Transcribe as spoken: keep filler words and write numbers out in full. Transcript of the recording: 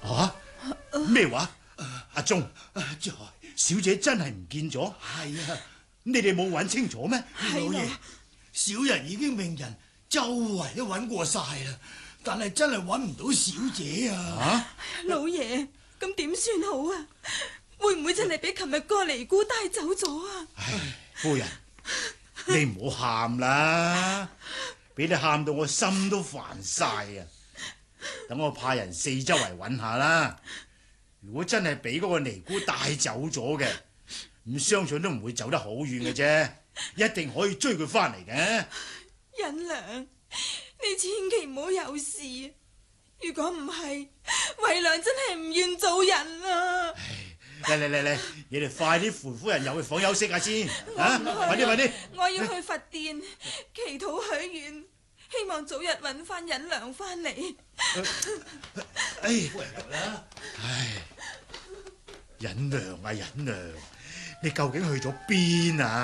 啊？咩話？阿忠， 在小姐真係唔見咗？ 係啊， 你哋冇揾清楚咩？ 老爺，小人已經命人周圍都揾過晒啦，但係真係揾唔到小姐啊！ 啊？ 老爺，咁點算好啊？會唔會真係俾琴日個尼姑帶走咗啊？ 唉，夫人，你唔好喊啦，俾你喊到我心都煩晒啊！等我派人四周圍揾下啦。如果真係俾嗰個尼姑帶走咗嘅，咁相信都唔會走得好遠嘅啫，一定可以追佢翻嚟嘅。 忍娘，你千祈唔好有事，如果唔係，惠娘真係唔願做人啊！ 嚟嚟嚟嚟，你哋快啲扶夫人入去房休息下先，啊！快啲快啲！ 我要去佛殿祈禱許願，希望早日揾翻忍娘翻嚟。 唉，唉，忍娘啊忍娘，你究竟去咗邊啊？